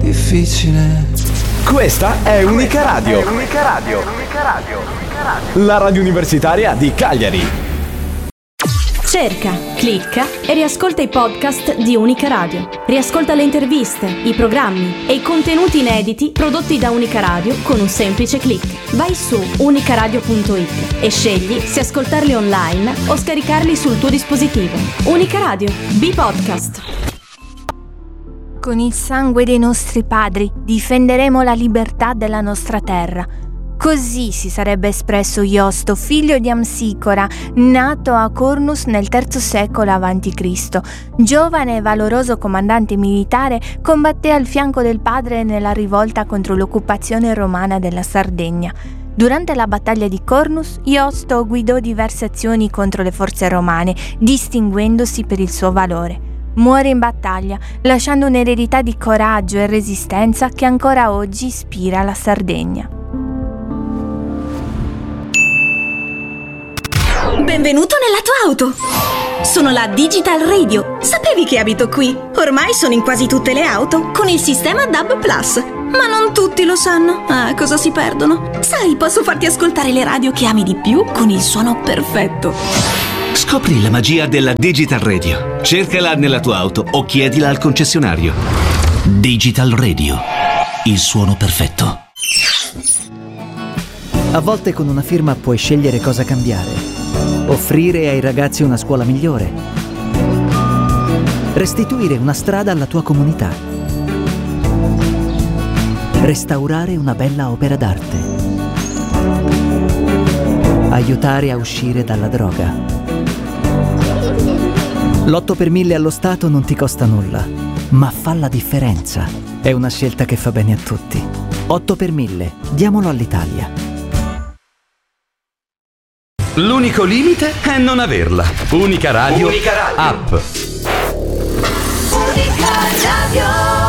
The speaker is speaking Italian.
difficile. Questa è Unica Radio. La radio universitaria di Cagliari. Cerca, clicca e riascolta i podcast di Unica Radio. Riascolta le interviste, i programmi e i contenuti inediti prodotti da Unica Radio con un semplice click. Vai su unicaradio.it e scegli se ascoltarli online o scaricarli sul tuo dispositivo. Unica Radio, B-Podcast. Con il sangue dei nostri padri difenderemo la libertà della nostra terra. Così si sarebbe espresso Iosto, figlio di Amsicora, nato a Cornus nel III secolo a.C. Giovane e valoroso comandante militare, combatté al fianco del padre nella rivolta contro l'occupazione romana della Sardegna. Durante la battaglia di Cornus, Iosto guidò diverse azioni contro le forze romane, distinguendosi per il suo valore. Muore in battaglia, lasciando un'eredità di coraggio e resistenza che ancora oggi ispira la Sardegna. Benvenuto nella tua auto! Sono la Digital Radio. Sapevi che abito qui? Ormai sono in quasi tutte le auto con il sistema DAB+. Ma non tutti lo sanno. Cosa si perdono? Sai, posso farti ascoltare le radio che ami di più con il suono perfetto. Scopri la magia della Digital Radio. Cercala nella tua auto o chiedila al concessionario. Digital Radio. Il suono perfetto. A volte con una firma puoi scegliere cosa cambiare. Offrire ai ragazzi una scuola migliore. Restituire una strada alla tua comunità. Restaurare una bella opera d'arte. Aiutare a uscire dalla droga. L'8 per 1000 allo Stato non ti costa nulla, ma fa la differenza. È una scelta che fa bene a tutti. 8 per 1000, diamolo all'Italia. L'unico limite è non averla. Unica Radio, Unica Radio. App. Unica Radio.